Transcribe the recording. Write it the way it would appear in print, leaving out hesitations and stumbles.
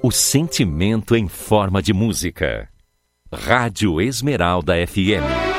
O sentimento em forma de música. Rádio Esmeralda FM.